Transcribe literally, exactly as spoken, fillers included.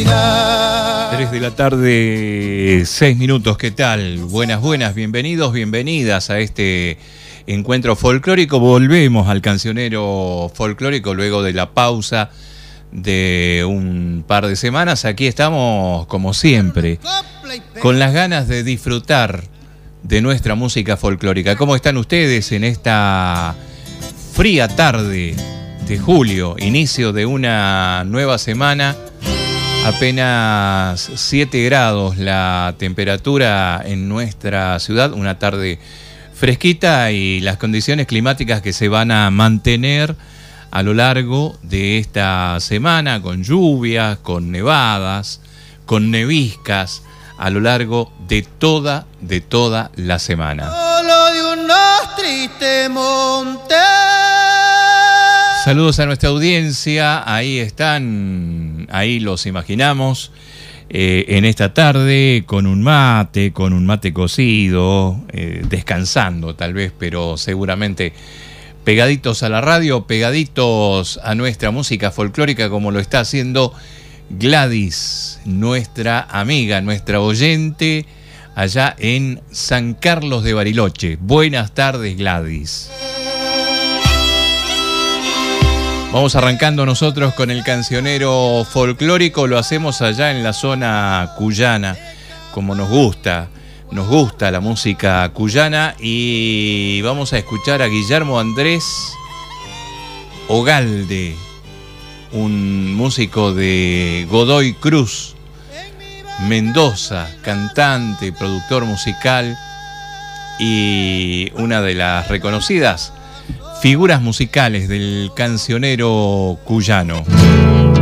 vida. tres de la tarde, seis minutos, ¿qué tal? Buenas, buenas, bienvenidos, bienvenidas a este encuentro folclórico. Volvemos al cancionero folclórico luego de la pausa de un par de semanas. Aquí estamos, como siempre, con las ganas de disfrutar de nuestra música folclórica. ¿Cómo están ustedes en esta fría tarde de julio, inicio de una nueva semana? Apenas siete grados la temperatura en nuestra ciudad, una tarde fresquita y las condiciones climáticas que se van a mantener a lo largo de esta semana, con lluvias, con nevadas, con neviscas, a lo largo de toda, de toda la semana. Solo de unos tristes montes. Saludos a nuestra audiencia, ahí están, ahí los imaginamos, eh, en esta tarde con un mate, con un mate cocido, eh, descansando tal vez, pero seguramente pegaditos a la radio, pegaditos a nuestra música folclórica, como lo está haciendo Gladys, nuestra amiga, nuestra oyente, allá en San Carlos de Bariloche. Buenas tardes, Gladys. Vamos arrancando nosotros con el cancionero folclórico, lo hacemos allá en la zona cuyana, como nos gusta, nos gusta la música cuyana, y vamos a escuchar a Guillermo Andrés Ogalde, un músico de Godoy Cruz, Mendoza, cantante, productor musical y una de las reconocidas figuras musicales del cancionero cuyano.